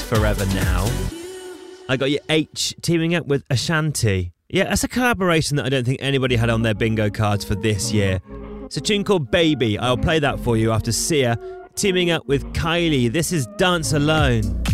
Forever Now. I got you H teaming up with Ashanti. Yeah, that's a collaboration that I don't think anybody had on their bingo cards for this year. It's a tune called Baby. I'll play that for you after Sia teaming up with Kylie. This is Dance Alone.